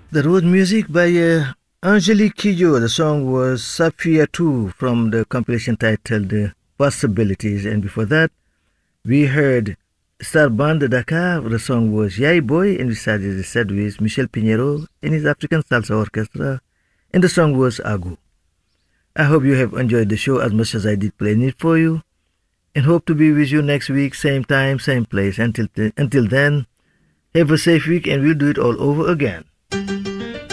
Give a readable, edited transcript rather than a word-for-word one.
That was music by Angelique Kidjo. The song was Sapphire 2 from the compilation titled Possibilities. And before that, we heard Star Band de Dakar. The song was Yai Boy, and we started the set with Michel Pinheiro and his African Salsa Orchestra. And the song was Agu. I hope you have enjoyed the show as much as I did playing it for you. And hope to be with you next week, same time, same place. Until then, have a safe week and we'll do it all over again.